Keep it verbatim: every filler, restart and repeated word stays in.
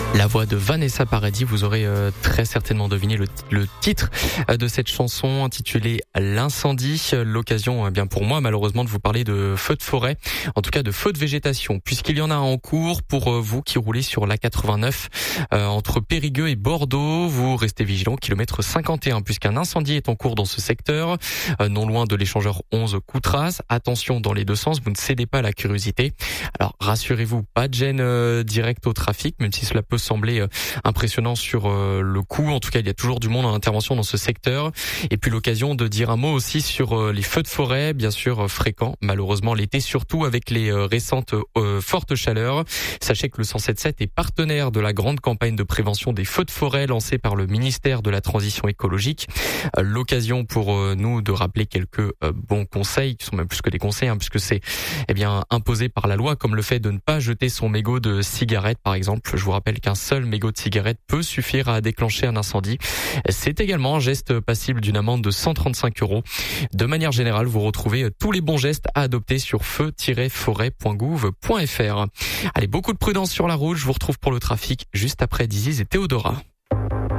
La voix de Vanessa Paradis, vous aurez euh, très certainement deviné le, le titre euh, de cette chanson intitulée L'incendie. L'occasion eh bien pour moi malheureusement de vous parler de feux de forêt, en tout cas de feux de végétation, puisqu'il y en a en cours pour euh, vous qui roulez sur l'A quatre-vingt-neuf euh, entre Périgueux et Bordeaux. Vous restez vigilants, kilomètre cinquante et un, puisqu'un incendie est en cours dans ce secteur, euh, non loin de l'échangeur onze Coutras. Attention dans les deux sens, vous ne cédez pas à la curiosité. Alors rassurez-vous, pas de gêne euh, directe au trafic, même si cela peut sembler impressionnant sur le coup. En tout cas, il y a toujours du monde en intervention dans ce secteur. Et puis l'occasion de dire un mot aussi sur les feux de forêt, bien sûr fréquents, malheureusement l'été, surtout avec les récentes euh, fortes chaleurs. Sachez que le cent sept sept est partenaire de la grande campagne de prévention des feux de forêt lancée par le ministère de la Transition écologique. Euh, l'occasion pour euh, nous de rappeler quelques euh, bons conseils, qui sont même plus que des conseils, hein, puisque c'est eh bien imposé par la loi, comme le fait de ne pas jeter son mégot de cigarette, par exemple. Je vous rappelle qu'un seul mégot de cigarette peut suffire à déclencher un incendie. C'est également un geste passible d'une amende de cent trente-cinq euros. De manière générale, vous retrouvez tous les bons gestes à adopter sur feu tiret forêt point gouv point fr. Allez, beaucoup de prudence sur la route. Je vous retrouve pour le trafic juste après Diziz et Théodora.